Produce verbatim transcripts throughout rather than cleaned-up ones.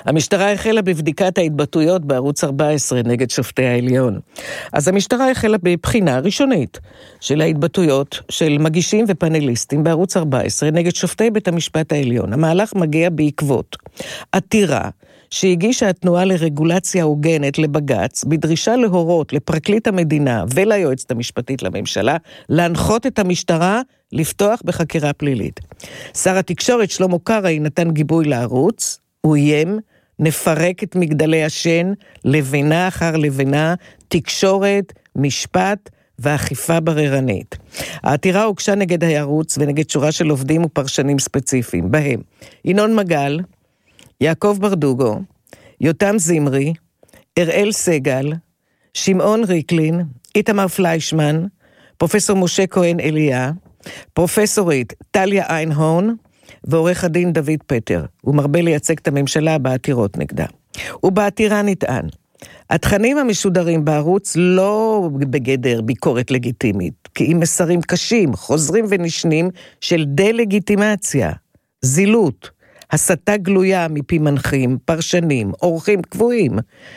המשטרה החלה בבדיקת ההתבטאויות בערוץ ארבע עשרה נגד שופטי העליון. אז המשטרה החלה בבחינה ראשונית של ההתבטאויות של מגישים ופאנליסטים בערוץ ארבע עשרה נגד שופטי בית המשפט העליון. המהלך מגיע בעקבות עתירה שהגישה התנועה לרגולציה הוגנת לבג"ץ, בדרישה להורות לפרקליט המדינה וליועצת המשפטית לממשלה, להנחות את המשטרה לפתוח בחקירה פלילית. שר התקשורת שלמה קרעי נתן גיבוי לערוץ, הוא איים, נפרק את מגדלי השן, לבנה אחר לבנה, תקשורת, משפט ואכיפה בררנית. העתירה הוגשה נגד הערוץ ונגד שורה של עובדים ופרשנים ספציפיים, בהם ינון מגל, יעקב ברדוגו, יותם זמרי, אראל סגל, שמעון ריקלין, איתמר פליישמן, פרופסור משה כהן אליה, פרופסורית טליה איינהורן, ועורך הדין דוד פטר. הוא מרבה לייצג את הממשלה בעתירות נגדה. ובעתירה נטען, התכנים המשודרים בערוץ לא בגדר ביקורת לגיטימית, כי עם מסרים קשים, חוזרים ונשנים של דה-לגיטימציה, זילות, הסתה גלויה מפי מנחים, פרשנים, אורחים קבועים,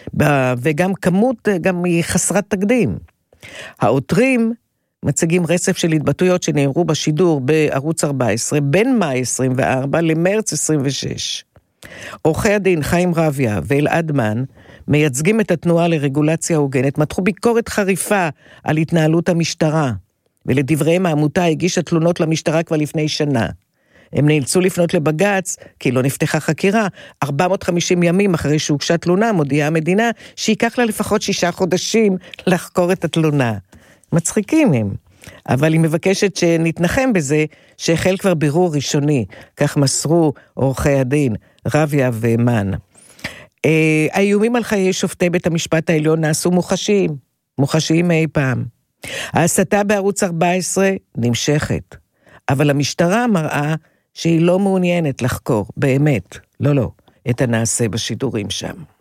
וגם כמות גם היא חסרת תקדים. העותרים מציגים רצף של התבטאויות שנאמרו בשידור בערוץ ארבע עשרה בין מאי עשרים וארבע למרץ עשרים ושש. עורכי הדין חיים רביה ואלעד מן מייצגים את התנועה לרגולציה הוגנת, מתחו ביקורת חריפה על התנהלות המשטרה, ולדבריהם העמותה הגישה תלונות למשטרה כבר לפני שנה. הם נאלצו לפנות לבג"ץ, כי לא נפתחה חקירה, ארבע מאות וחמישים ימים אחרי שהוגשה תלונה, מודיעה המדינה שיקח לה לפחות שישה חודשים לחקור את התלונה. מצחיקים הם, אבל היא מבקשת שנתנחם בזה שהחל כבר בירור ראשוני, כך מסרו עורכי הדין, רביה ומן. אה, האיומים על חיי שופטי בית המשפט העליון נעשו מוחשיים, מוחשיים מאי פעם. ההסתה בערוץ ארבע עשרה נמשכת, אבל המשטרה מראה שהיא לא מעוניינת לחקור, באמת, לא לא, את הנעשה בשידורים שם.